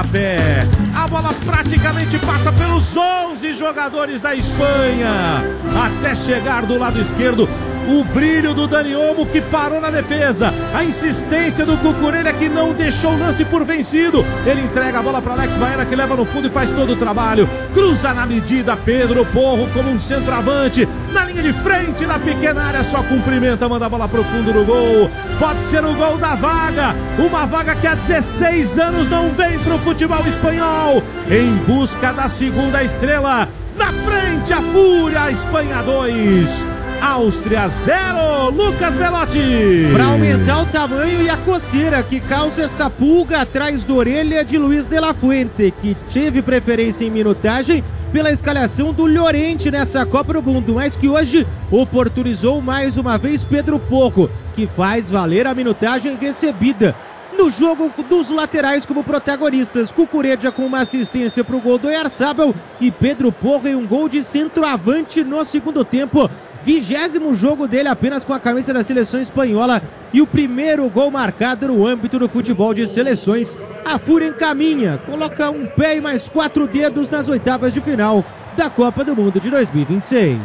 pontapé. A bola praticamente passa pelos 11 jogadores da Espanha, até chegar do lado esquerdo. O brilho do Dani Olmo, que parou na defesa. A insistência do Cucurella, que não deixou o lance por vencido. Ele entrega a bola para Alex Baena, que leva no fundo e faz todo o trabalho. Cruza na medida Pedro Porro como um centroavante. Na linha de frente, na pequena área, só cumprimenta, manda a bola pro fundo do gol. Pode ser o gol da vaga. Uma vaga que há 16 anos não vem pro futebol espanhol. Em busca da segunda estrela. Na frente, a Fúria, a Espanha 2. Áustria 0, Lucas Belotti. Para aumentar o tamanho e a coceira que causa essa pulga atrás da orelha de Luiz de la Fuente, que teve preferência em minutagem pela escalação do Llorente nessa Copa do Mundo, mas que hoje oportunizou mais uma vez Pedro Porro, que faz valer a minutagem recebida. No jogo dos laterais como protagonistas, Cucurella com uma assistência para o gol do Oyarzabal e Pedro Porro em um gol de centroavante no segundo tempo. 20º jogo dele apenas com a camisa da seleção espanhola e o primeiro gol marcado no âmbito do futebol de seleções. A Fúria encaminha, coloca um pé e mais 4 dedos nas oitavas de final da Copa do Mundo de 2026.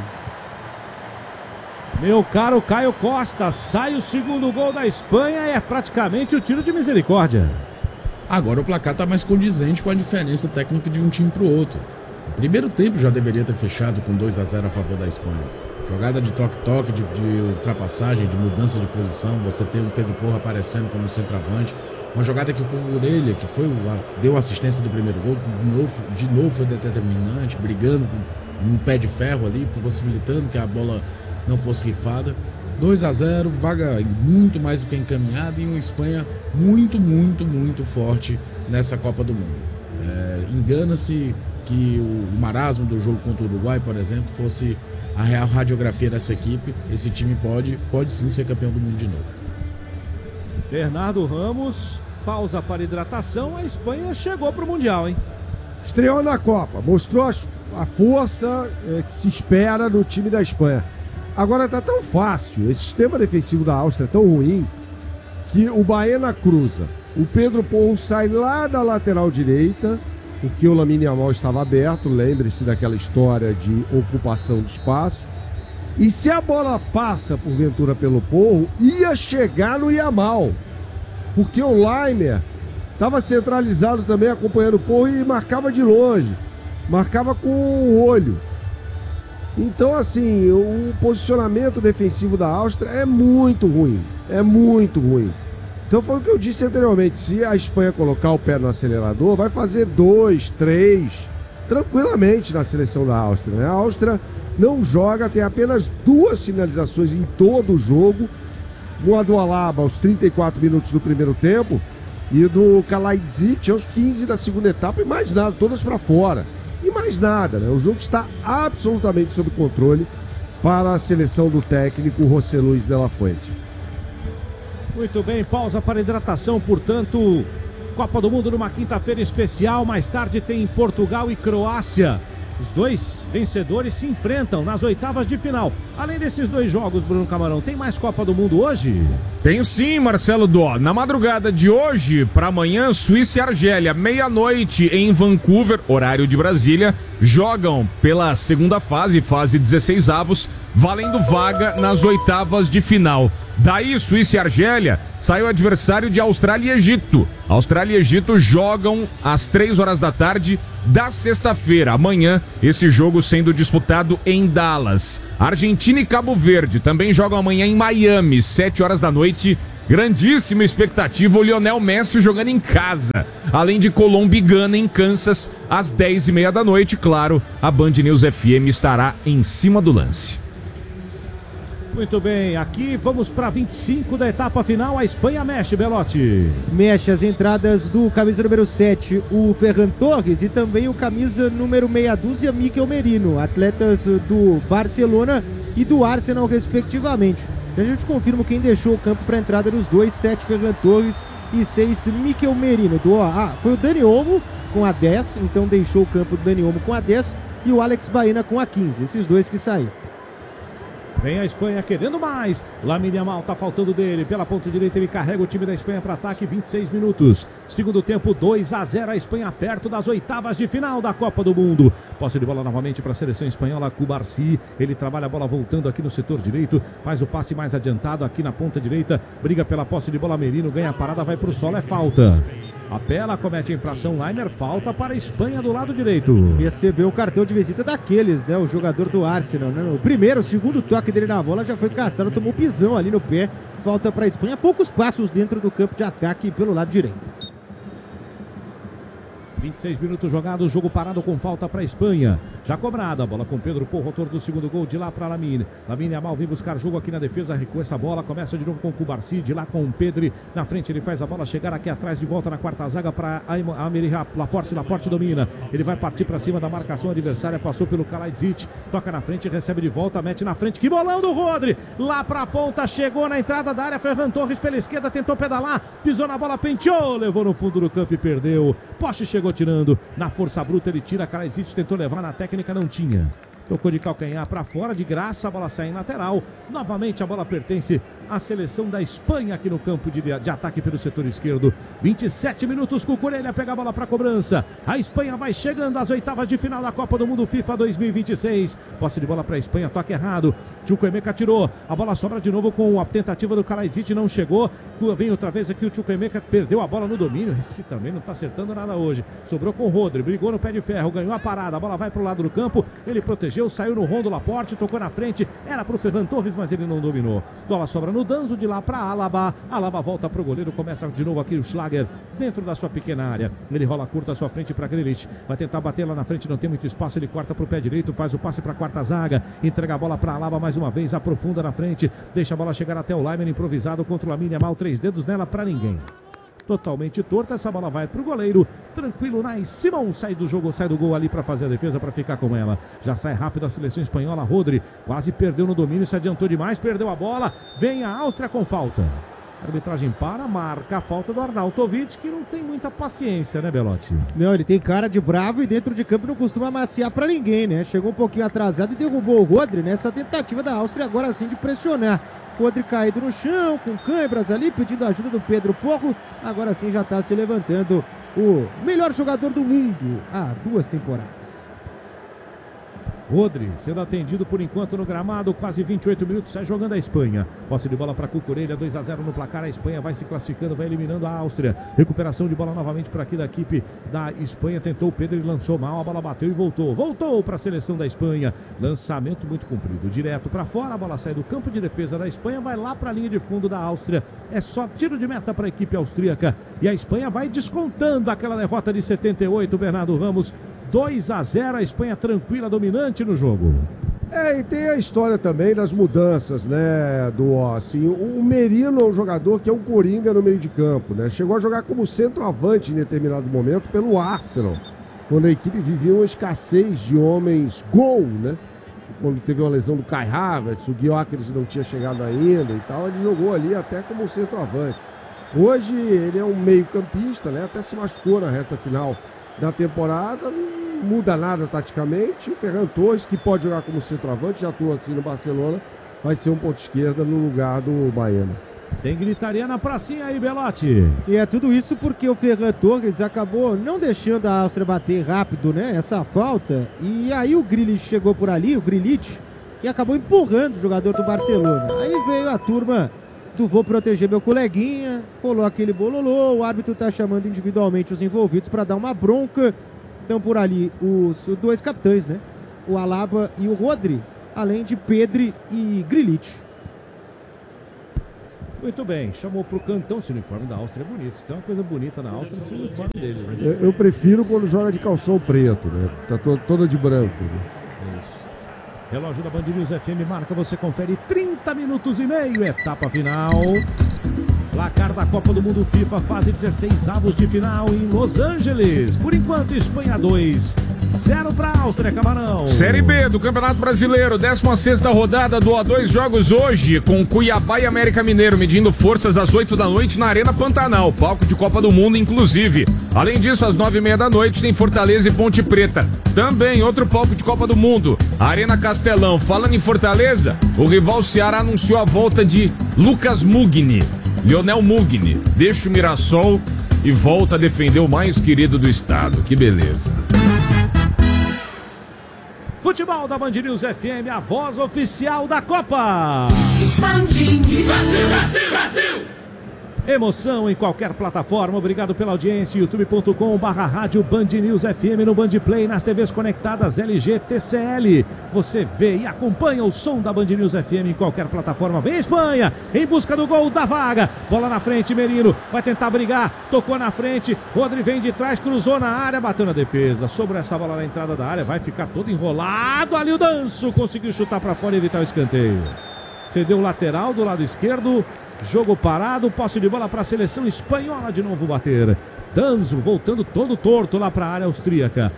Meu caro Caio Costa, sai o segundo gol da Espanha, é praticamente o tiro de misericórdia. Agora o placar está mais condizente com a diferença técnica de um time para o outro. O primeiro tempo já deveria ter fechado com 2-0 a favor da Espanha. Jogada de toque-toque, de ultrapassagem, de mudança de posição. Você tem o Pedro Porro aparecendo como centroavante. Uma jogada que o Cucurella, que deu assistência do primeiro gol, de novo foi determinante, brigando com um pé de ferro ali, possibilitando que a bola não fosse rifada. 2-0, vaga muito mais do que encaminhada e uma Espanha muito, muito, muito forte nessa Copa do Mundo. Engana-se que o marasmo do jogo contra o Uruguai, por exemplo, fosse a real radiografia dessa equipe. Esse time pode sim ser campeão do mundo de novo. Bernardo Ramos, pausa para hidratação, a Espanha chegou para o Mundial, hein? Estreou na Copa, mostrou a força que se espera no time da Espanha. Agora tá tão fácil, esse sistema defensivo da Áustria é tão ruim, que o Baena cruza, o Pedro Porro sai lá da lateral direita, porque o Lamine Yamal estava aberto, lembre-se daquela história de ocupação de espaço. E se a bola passa, porventura, pelo Porro, ia chegar no Yamal. Porque o Laimer estava centralizado também, acompanhando o Porro e marcava de longe. Marcava com o olho. Então, assim, o posicionamento defensivo da Áustria é muito ruim. É muito ruim. Então foi o que eu disse anteriormente, se a Espanha colocar o pé no acelerador, vai fazer 2, 3, tranquilamente na seleção da Áustria, né? A Áustria não joga, tem apenas 2 finalizações em todo o jogo, uma do Alaba aos 34 minutos do primeiro tempo e do Kalajdzic aos 15 da segunda etapa e mais nada, todas para fora. E mais nada, né? O jogo está absolutamente sob controle para a seleção do técnico José Luis de la Fuente. Muito bem, pausa para hidratação, portanto, Copa do Mundo numa quinta-feira especial, mais tarde tem Portugal e Croácia. Os dois vencedores se enfrentam nas oitavas de final. Além desses 2 jogos, Bruno Camarão, tem mais Copa do Mundo hoje? Tenho sim, Marcelo Dó. Na madrugada de hoje para amanhã, Suíça e Argélia, meia-noite em Vancouver, horário de Brasília, jogam pela segunda fase 16avos, valendo vaga nas oitavas de final. Daí, Suíça e Argélia, sai o adversário de Austrália e Egito. Austrália e Egito jogam às 3 horas da tarde da sexta-feira. Amanhã, esse jogo sendo disputado em Dallas. Argentina e Cabo Verde também jogam amanhã em Miami, 7 horas da noite. Grandíssima expectativa, o Lionel Messi jogando em casa. Além de Colômbia e Gana em Kansas, às 10h30 da noite. Claro, a Band News FM estará em cima do lance. Muito bem, aqui vamos para 25 da etapa final, a Espanha mexe, Belotti. Mexe as entradas do camisa número 7, o Ferran Torres, e também o camisa número meia dúzia, Mikel Merino, atletas do Barcelona e do Arsenal, respectivamente. E a gente confirma quem deixou o campo para a entrada dos dois, 7 Ferran Torres e 6 Mikel Merino. Foi o Dani Olmo com a 10, então deixou o campo do Dani Olmo com a 10 e o Alex Baena com a 15, esses dois que saíram. Vem a Espanha querendo mais. Lamine Yamal tá faltando dele. Pela ponta direita ele carrega o time da Espanha para ataque. 26 minutos. Segundo tempo, 2-0. A Espanha perto das oitavas de final da Copa do Mundo. Posse de bola novamente para a seleção espanhola. Cubarsí. Ele trabalha a bola voltando aqui no setor direito. Faz o passe mais adiantado aqui na ponta direita. Briga pela posse de bola. Merino ganha a parada. Vai pro solo. É falta. Apela, comete a infração. Laimer, falta para a Espanha do lado direito. Recebeu o cartão de visita daqueles, né? O jogador do Arsenal, né? O primeiro, o segundo toque dele na bola já foi caçado, tomou pisão ali no pé. Falta para a Espanha, poucos passos dentro do campo de ataque pelo lado direito. 26 minutos jogados, jogo parado com falta para a Espanha. Já cobrada, a bola com Pedro Porro, autor do segundo gol, de lá para Lamine. Lamine Yamal vem buscar jogo aqui na defesa, recua essa bola, começa de novo com o Cubarsí, de lá com o Pedri. Na frente ele faz a bola chegar aqui atrás, de volta na quarta zaga para Aymeri Laporte domina. Ele vai partir para cima da marcação adversária, passou pelo Kalajdzic, toca na frente, recebe de volta, mete na frente, que bolão do Rodri! Lá para a ponta, chegou na entrada da área, Ferran Torres pela esquerda, tentou pedalar, pisou na bola, penteou, levou no fundo do campo e perdeu. Poste chegou tirando, na força bruta ele tira, Kalajdzic tentou levar na técnica, não tinha. Tocou de calcanhar para fora, de graça, a bola sai em lateral. Novamente a bola pertence à seleção da Espanha aqui no campo de ataque pelo setor esquerdo. 27 minutos, Cucurella pega a bola para cobrança. A Espanha vai chegando às oitavas de final da Copa do Mundo FIFA 2026. Posse de bola para a Espanha, toque errado. Chukwuemeka tirou, a bola sobra de novo com a tentativa do Kalajdzic, não chegou. Vem outra vez aqui o Chukwuemeka, perdeu a bola no domínio. Esse também não está acertando nada hoje. Sobrou com o Rodri, brigou no pé de ferro, ganhou a parada. A bola vai para o lado do campo, ele protegeu, saiu no rondo Laporte, tocou na frente, era para o Ferran Torres, mas ele não dominou. Bola sobra no Danzo, de lá para Alaba. Alaba volta para o goleiro, começa de novo aqui o Schlager, dentro da sua pequena área. Ele rola curta à sua frente para Grealish, vai tentar bater lá na frente, não tem muito espaço, ele corta para o pé direito, faz o passe para a quarta zaga, entrega a bola para Alaba mais uma vez, aprofunda na frente, deixa a bola chegar até o Laimer, improvisado contra o Lamine Yamal, 3 dedos nela para ninguém. Totalmente torta, essa bola vai pro goleiro, tranquilo, Nai Simão sai do jogo, sai do gol ali para fazer a defesa, para ficar com ela. Já sai rápido a seleção espanhola, Rodri quase perdeu no domínio, se adiantou demais, perdeu a bola, vem a Áustria com falta. A arbitragem para, marca a falta do Arnautovic, que não tem muita paciência, né, Belotti? Não, ele tem cara de bravo e dentro de campo não costuma amaciar para ninguém, né? Chegou um pouquinho atrasado e derrubou o Rodri nessa tentativa da Áustria agora sim de pressionar. Rodri caído no chão, com câimbras ali, pedindo ajuda do Pedro Porro. Agora sim já está se levantando o melhor jogador do mundo há 2 temporadas. Rodri sendo atendido por enquanto no gramado, quase 28 minutos, sai jogando a Espanha. Posse de bola para Cucurella, 2-0 no placar, a Espanha vai se classificando, vai eliminando a Áustria. Recuperação de bola novamente para aqui da equipe da Espanha, tentou o Pedro, ele lançou mal, a bola bateu e voltou para a seleção da Espanha. Lançamento muito comprido, direto para fora, a bola sai do campo de defesa da Espanha, vai lá para a linha de fundo da Áustria. É só tiro de meta para a equipe austríaca e a Espanha vai descontando aquela derrota de 78, Bernardo Ramos. 2-0, a Espanha tranquila, dominante no jogo. E tem a história também das mudanças, né, assim, o Merino é um jogador que é um coringa no meio de campo, né, chegou a jogar como centroavante em determinado momento pelo Arsenal, quando a equipe vivia uma escassez de homens gol, né, quando teve uma lesão do Kai Havertz, o Gyökeres não tinha chegado ainda e tal, ele jogou ali até como centroavante. Hoje ele é um meio campista, né, até se machucou na reta final da temporada, não muda nada taticamente. O Ferran Torres, que pode jogar como centroavante, já atua assim no Barcelona, vai ser um ponto esquerda no lugar do Baena. Tem gritaria na pracinha aí, Belotti. E é tudo isso porque o Ferran Torres acabou não deixando a Áustria bater rápido, né? Essa falta. E aí o Grealish chegou por ali, o Grealish, e acabou empurrando o jogador do Barcelona. Aí veio a turma do vou proteger meu coleguinha, colou aquele bololô, o árbitro tá chamando individualmente os envolvidos para dar uma bronca. Então por ali os 2 capitães, né? O Alaba e o Rodri, além de Pedri e Grealish. Muito bem, chamou pro cantão. Esse uniforme da Áustria é bonito. Se tem uma coisa bonita na Áustria, esse uniforme deles, né? Eu prefiro quando joga de calção preto, né? Tá toda de branco, né? Isso. Relógio da Band News FM marca, você confere 30 minutos e meio, etapa final. Placar da Copa do Mundo FIFA, fase 16 avos de final em Los Angeles. Por enquanto, Espanha 2, 0 para a Áustria, Camarão. Série B do Campeonato Brasileiro, 16ª rodada do A2 jogos hoje, com Cuiabá e América Mineiro medindo forças às 8 da noite na Arena Pantanal, palco de Copa do Mundo inclusive. Além disso, às 9h30 da noite tem Fortaleza e Ponte Preta. Também outro palco de Copa do Mundo. Arena Castelão, falando em Fortaleza, o rival Ceará anunciou a volta de Lucas Mugni. Lionel Mugni deixa o Mirassol e volta a defender o mais querido do estado. Que beleza. Futebol da Band News FM, a voz oficial da Copa. Brasil, Brasil, Brasil! Emoção em qualquer plataforma. Obrigado pela audiência. youtube.com/rádio Band News FM, no Band Play, nas TVs conectadas LG, TCL. Você vê e acompanha o som da Band News FM em qualquer plataforma. Vem a Espanha em busca do gol da vaga. Bola na frente, Merino vai tentar brigar. Tocou na frente. Rodri vem de trás, cruzou na área, bateu na defesa. Sobrou essa bola na entrada da área. Vai ficar todo enrolado. Ali o Danço conseguiu chutar para fora e evitar o escanteio. Cedeu o lateral do lado esquerdo. Jogo parado, posse de bola para a seleção espanhola de novo bater. Danzo voltando todo torto lá para a área austríaca.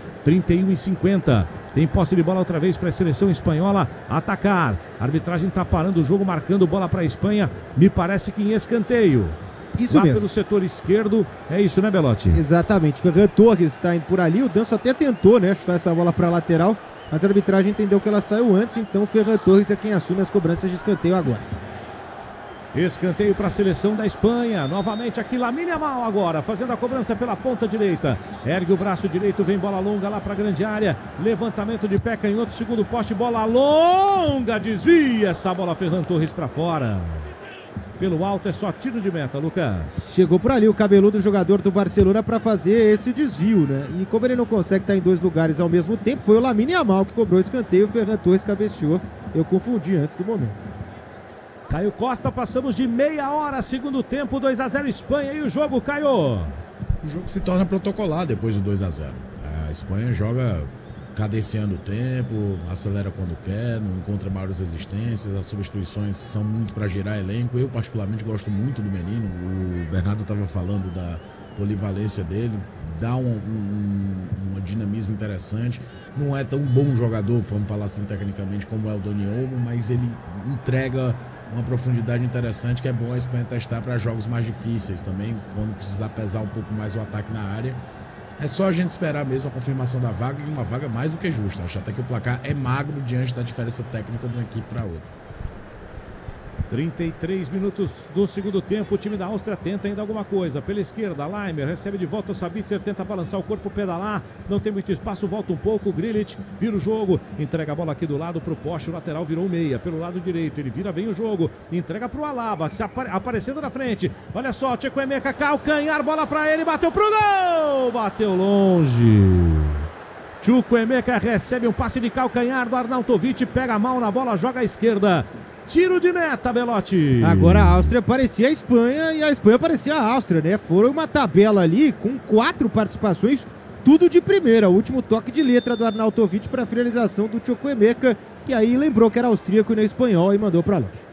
31:50. Tem posse de bola outra vez para a seleção espanhola atacar. A arbitragem está parando o jogo, marcando bola para a Espanha. Me parece que em escanteio. Isso lá mesmo. pelo setor esquerdo. É isso, né, Belotti? Exatamente. Ferran Torres está indo por ali. O Danço até tentou, né, chutar essa bola para a lateral, mas a arbitragem entendeu que ela saiu antes. Então o Ferran Torres é quem assume as cobranças de escanteio agora. Escanteio para a seleção da Espanha. Novamente aqui Lamine Yamal agora, fazendo a cobrança pela ponta direita. Ergue o braço direito, vem bola longa lá para a grande área. Levantamento de pé, canhoto, segundo poste, bola longa. Desvia essa bola, Ferran Torres para fora. Pelo alto é só tiro de meta, Lucas. Chegou por ali o cabeludo jogador do Barcelona para fazer esse desvio, né? E como ele não consegue estar em dois lugares ao mesmo tempo, foi o Lamine Yamal que cobrou o escanteio. O Ferran Torres cabeceou. Eu confundi antes do momento. Caio Costa, passamos de meia hora, segundo tempo, 2-0 Espanha. E o jogo, Caio? O jogo se torna protocolar depois do 2-0. A Espanha joga cadenciando o tempo, acelera quando quer, não encontra maiores resistências, as substituições são muito para girar elenco. Eu particularmente gosto muito do menino, o Bernardo estava falando da polivalência dele, dá um dinamismo interessante. Não é tão bom jogador, vamos falar assim tecnicamente, como é o Dani Olmo, mas ele entrega uma profundidade interessante que é bom a Espanha testar para jogos mais difíceis também, quando precisar pesar um pouco mais o ataque na área. É só a gente esperar mesmo a confirmação da vaga, e uma vaga mais do que justa. Acho até que o placar é magro diante da diferença técnica de uma equipe para outra. 33 minutos do segundo tempo, o time da Áustria tenta ainda alguma coisa. Pela esquerda, Leimer recebe de volta o Sabitzer, tenta balançar o corpo, pedalar, não tem muito espaço, volta um pouco, o Grilic vira o jogo, entrega a bola aqui do lado pro poste, o lateral virou meia, pelo lado direito, ele vira bem o jogo, entrega pro Alaba, aparecendo na frente, olha só, Chukwuemeka, calcanhar, bola pra ele, bateu pro gol, bateu longe. Chukwuemeka recebe um passe de calcanhar do Arnautovic, pega mal na bola, joga à esquerda. Tiro de meta, Belotti. Agora a Áustria parecia a Espanha e a Espanha parecia a Áustria, né? Foram uma tabela ali com 4 participações, tudo de primeira. O último toque de letra do Arnautovic para a finalização do Chukwuemeka, que aí lembrou que era austríaco e não espanhol e mandou para longe.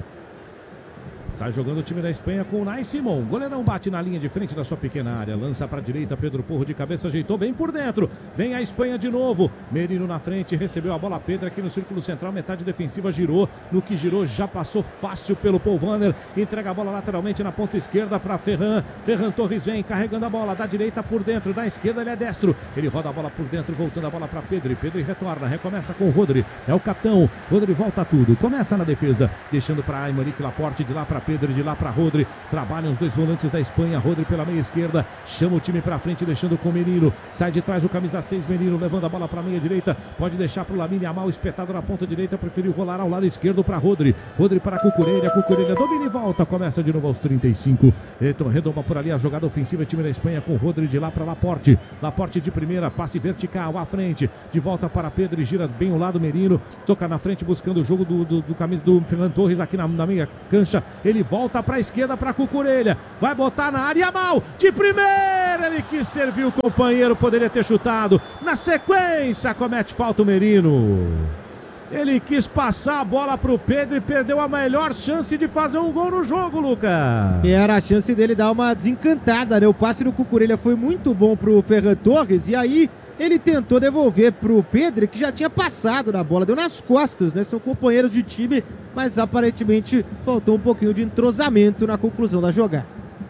Sai jogando o time da Espanha com o Nai Simon. Goleirão bate na linha de frente da sua pequena área. Lança para a direita, Pedro Porro de cabeça, ajeitou bem por dentro. Vem a Espanha de novo. Merino na frente, recebeu a bola. Pedro aqui no círculo central, metade defensiva, girou. No que girou, já passou fácil pelo Paul Wanner. Entrega a bola lateralmente na ponta esquerda para Ferran. Ferran Torres vem carregando a bola da direita por dentro, da esquerda ele é destro. Ele roda a bola por dentro, voltando a bola para Pedro. Pedro retorna, recomeça com o Rodri. É o capitão. Rodri volta tudo. Começa na defesa, deixando para Aymeric Laporte, de lá para Pedro, de lá para Rodri. Trabalham os dois volantes da Espanha. Rodri pela meia esquerda, chama o time para frente, deixando com o Menino. Sai de trás o camisa 6, Menino, levando a bola para a meia direita. Pode deixar para o Lamine Yamal, espetado na ponta direita. Preferiu rolar ao lado esquerdo para Rodri. Rodri para Cucurella. Cucurella domina e volta. Começa de novo aos 35. Então redoma por ali a jogada ofensiva. Time da Espanha com Rodri de lá para Laporte. Laporte de primeira, passe vertical à frente. De volta para Pedro e gira bem o lado. Menino toca na frente, buscando o jogo do camisa do Ferran Torres aqui na meia cancha. Ele volta para a esquerda para Cucurella, vai botar na área, mal de primeira, ele quis servir o companheiro, poderia ter chutado, na sequência comete falta o Merino, ele quis passar a bola para o Pedro e perdeu a melhor chance de fazer um gol no jogo, Lucas. E era a chance dele dar uma desencantada, né? O passe no Cucurella foi muito bom pro Ferran Torres e aí ele tentou devolver pro Pedro, que já tinha passado na bola, deu nas costas, né? São companheiros de time, mas aparentemente faltou um pouquinho de entrosamento na conclusão da jogada.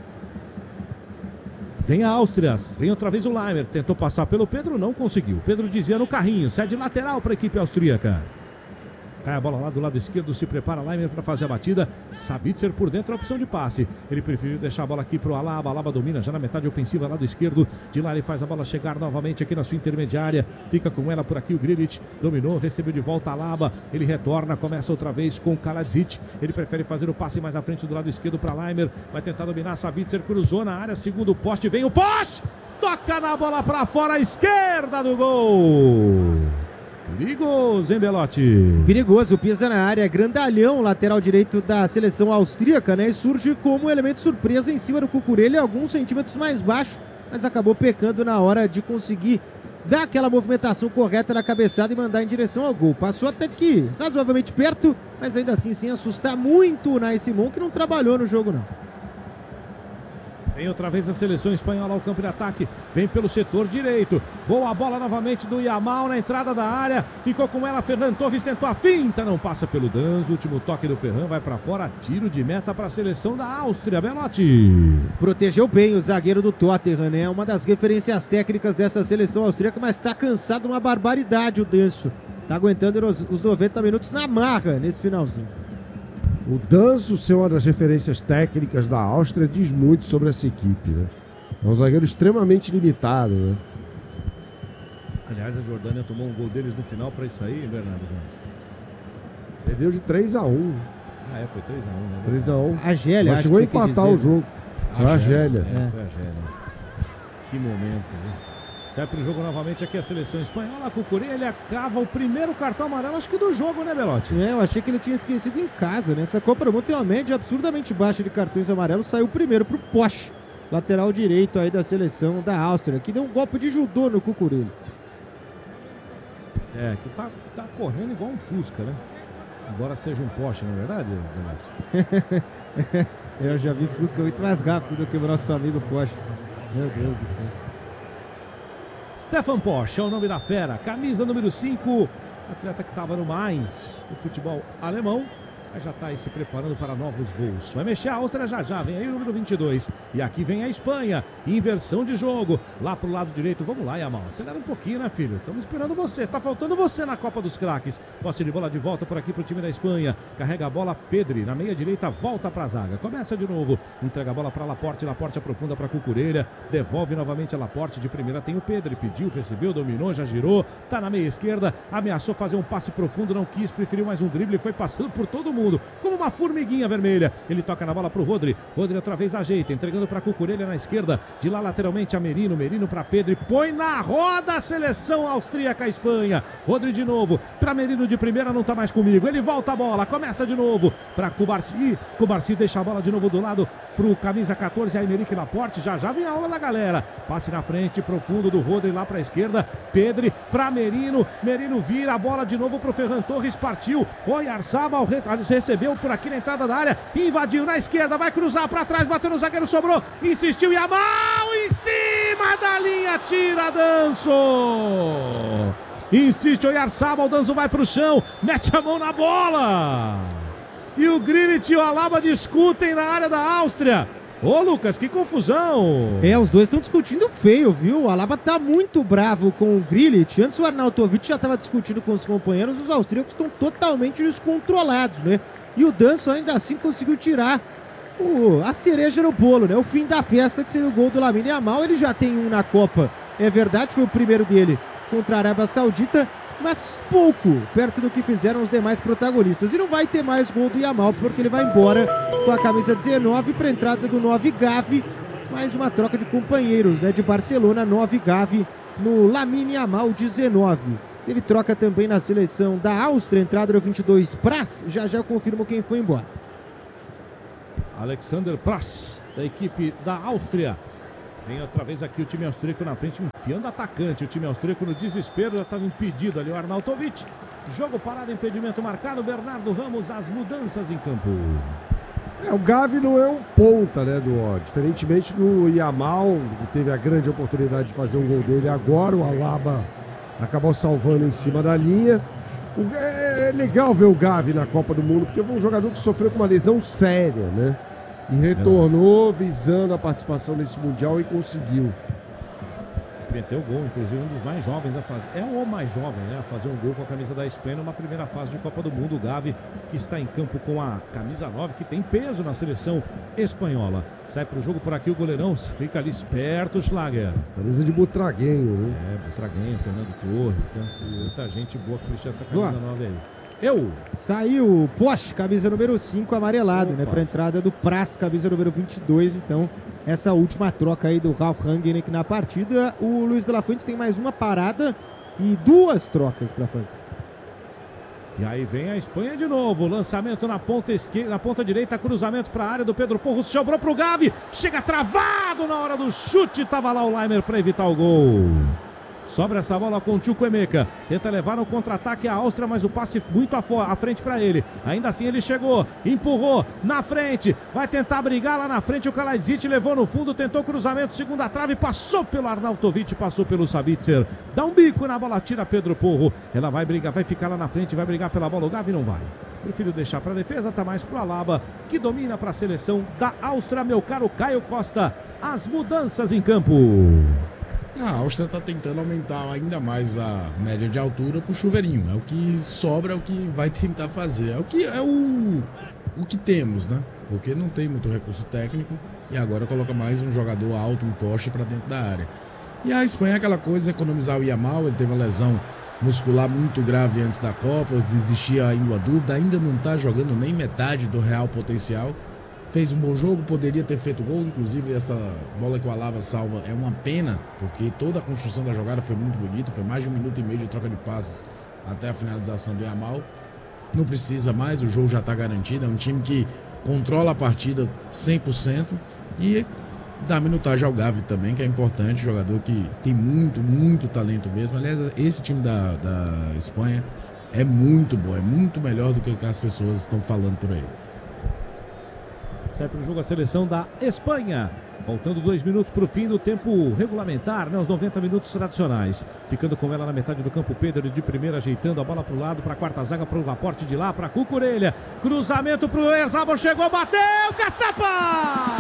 Vem a Áustria, vem outra vez o Leimer, tentou passar pelo Pedro, não conseguiu. Pedro desvia no carrinho, cede lateral para a equipe austríaca. Cai a bola lá do lado esquerdo, se prepara Laimer para fazer a batida. Sabitzer por dentro, a opção de passe. Ele preferiu deixar a bola aqui pro Alaba. Alaba domina já na metade ofensiva, lado esquerdo. De lá ele faz a bola chegar novamente aqui na sua intermediária. Fica com ela por aqui o Grilic. Dominou, recebeu de volta Alaba. Ele retorna, começa outra vez com Kaladzic. Ele prefere fazer o passe mais à frente do lado esquerdo para Laimer. Vai tentar dominar, Sabitzer cruzou na área, segundo poste. Vem o poste! Toca na bola para fora, à esquerda do gol. Perigoso, hein, Belotti? Perigoso, pisa na área, grandalhão, lateral direito da seleção austríaca, né? E surge como elemento surpresa em cima do Cucurella, alguns centímetros mais baixo, mas acabou pecando na hora de conseguir dar aquela movimentação correta na cabeçada e mandar em direção ao gol. Passou até que razoavelmente perto, mas ainda assim sem assustar muito o Unai Simon, que não trabalhou no jogo, não. Vem outra vez a seleção espanhola ao campo de ataque. Vem pelo setor direito. Boa bola novamente do Yamal na entrada da área. Ficou com ela Ferran Torres, tentou a finta. Não passa pelo Danzo. Último toque do Ferran, vai para fora. Tiro de meta para a seleção da Áustria. Belotti. Protegeu bem o zagueiro do Tottenham, né? Uma das referências técnicas dessa seleção austríaca, mas está cansado, uma barbaridade o Danzo. Tá aguentando os 90 minutos na marra nesse finalzinho. O Danzo ser uma das referências técnicas da Áustria diz muito sobre essa equipe, né? É um zagueiro extremamente limitado, né? Aliás, a Jordânia tomou um gol deles no final para isso aí, Bernardo Gomes. Perdeu de 3-1. Ah, foi 3-1, né? 3-1. A Gélia, mas chegou a empatar o jogo. Foi a Gélia. Foi a Gélia. Que momento, viu? Sempre o jogo novamente aqui a seleção espanhola. Cucurella cava o primeiro cartão amarelo, acho que do jogo, né, Belotti? Eu achei que ele tinha esquecido em casa, né? Essa Copa do Mundo tem uma média absurdamente baixa de cartões amarelos. Saiu primeiro pro Posch, lateral direito aí da seleção da Áustria, que deu um golpe de judô no Cucurella. Que tá correndo igual um Fusca, né? Embora seja um Porsche, não é verdade, Belotti? Eu já vi Fusca muito mais rápido do que o nosso amigo Porsche. Meu Deus do céu. Stefan Posch é o nome da fera, camisa número 5, atleta que estava no Mainz, do futebol alemão, mas já está aí se preparando para novos voos. Vai mexer a Áustria já, vem aí o número 22. E aqui vem a Espanha, inversão de jogo, lá pro lado direito. Vamos lá, Yamal, acelera um pouquinho, né, filho? Estamos esperando você, está faltando você na Copa dos Craques. Posse de bola de volta por aqui pro time da Espanha. Carrega a bola, Pedri, na meia direita, volta para a zaga. Começa de novo, entrega a bola para Laporte aprofunda para Cucurella, devolve novamente a Laporte, de primeira tem o Pedri, pediu, recebeu, dominou, já girou, tá na meia esquerda, ameaçou fazer um passe profundo, não quis, preferiu mais um drible, foi passando por todo mundo. Como uma formiguinha vermelha. Ele toca na bola pro Rodri. Rodri outra vez ajeita, entregando para Cucurella na esquerda. De lá lateralmente a Merino. Merino para Pedri. Põe na roda a seleção austríaca, a Espanha. Rodri de novo. Para Merino de primeira, não tá mais comigo. Ele volta a bola. Começa de novo para Cubarsi. Cubarsi deixa a bola de novo do lado pro camisa 14, Aymeric Laporte. Já vem a aula da galera. Passe na frente, profundo do Rodri lá para a esquerda. Pedri para Merino. Merino vira a bola de novo pro Ferran Torres. Partiu. Oyarzabal recebeu por aqui na entrada da área, invadiu na esquerda, vai cruzar para trás, bateu no zagueiro, sobrou, insistiu, Yamal em cima da linha, tira Danzo. Insiste Oyarzabal, Danzo vai pro chão, mete a mão na bola. E o Grilic e o Alaba discutem na área da Áustria. Ô, Lucas, que confusão! Os dois estão discutindo feio, viu? O Alaba tá muito bravo com o Grilic. Antes o Arnautovic já estava discutindo com os companheiros. Os austríacos estão totalmente descontrolados, né? E o Danso ainda assim conseguiu tirar a cereja no bolo, né? O fim da festa, que seria o gol do Lamine Yamal. Ele já tem um na Copa, é verdade, foi o primeiro dele contra a Arábia Saudita, mas pouco perto do que fizeram os demais protagonistas. E não vai ter mais gol do Yamal, porque ele vai embora com a camisa 19 para a entrada do 9 Gavi. Mais uma troca de companheiros, né? De Barcelona, 9 Gavi no Lamine Yamal 19. Teve troca também na seleção da Áustria, entrada do 22 Pras. Já eu confirmo quem foi embora. Alexander Pras, da equipe da Áustria. Vem outra vez aqui o time austríaco na frente, enfiando atacante. O time austríaco no desespero, já estava impedido ali o Arnautovic. Jogo parado, impedimento marcado. Bernardo Ramos, as mudanças em campo. O Gavi não é um ponta, né, diferentemente do Yamal, que teve a grande oportunidade de fazer um gol dele agora. O Alaba acabou salvando em cima da linha. É legal ver o Gavi na Copa do Mundo, porque foi um jogador que sofreu com uma lesão séria, né? E retornou visando a participação nesse Mundial e conseguiu. meteu o gol, inclusive um dos mais jovens a fazer. É o mais jovem, né? A fazer um gol com a camisa da Espanha numa primeira fase de Copa do Mundo. O Gavi, que está em campo com a camisa 9, que tem peso na seleção espanhola. Sai pro jogo por aqui o goleirão, fica ali esperto, Schlager. Camisa de Butraguenho, né? Butraguenho, Fernando Torres, né? Muita gente boa que vestiu essa camisa Boa. 9 aí. Saiu Posch, camisa número 5, amarelado, Opa. né? Pra entrada do Praz, camisa número 22. Então, essa última troca aí do Ralf Rangnick na partida. O Luiz de la Fuente tem mais uma parada e 2 trocas pra fazer. E aí vem a Espanha de novo. Lançamento na ponta esquerda, na ponta direita, cruzamento para a área do Pedro Porro. Sobrou pro Gavi. Chega travado na hora do chute. Tava lá o Laimer para evitar o gol. Sobra essa bola com o Chukwuemeka. Tenta levar no contra-ataque a Áustria, mas o passe muito à frente para ele. Ainda assim ele chegou, empurrou na frente. Vai tentar brigar lá na frente. O Kalajic levou no fundo, tentou cruzamento, segunda trave, passou pelo Arnautovic, passou pelo Sabitzer. Dá um bico na bola, tira Pedro Porro. Ela vai brigar, vai ficar lá na frente, vai brigar pela bola. O Gavi não vai. Prefiro deixar para a defesa, tá mais pro Alaba, que domina para a seleção da Áustria, meu caro Caio Costa. As mudanças em campo. A Áustria está tentando aumentar ainda mais a média de altura pro chuveirinho. É o que sobra, é o que vai tentar fazer. É o que temos, né? Porque não tem muito recurso técnico e agora coloca mais um jogador alto, um poste para dentro da área. E a Espanha é aquela coisa, economizar o Yamal, ele teve uma lesão muscular muito grave antes da Copa, existia ainda a dúvida, ainda não está jogando nem metade do real potencial. Fez um bom jogo, poderia ter feito gol, inclusive essa bola que o Alaba salva é uma pena, porque toda a construção da jogada foi muito bonita, foi mais de 1 minuto e meio de troca de passes até a finalização do Yamal. Não precisa mais, o jogo já está garantido, é um time que controla a partida 100% e dá minutagem ao Gavi também, que é importante, jogador que tem muito talento mesmo. Aliás, esse time da Espanha é muito bom, é muito melhor do que o que as pessoas estão falando por aí. Sai para o jogo a seleção da Espanha. Faltando 2 minutos para o fim do tempo regulamentar, né? Os 90 minutos tradicionais. Ficando com ela na metade do campo, Pedro de primeira, ajeitando a bola para o lado, para a quarta zaga, para o Laporte de lá, para Cucurella. Cruzamento para o Erzabal, chegou, bateu, Caçapa!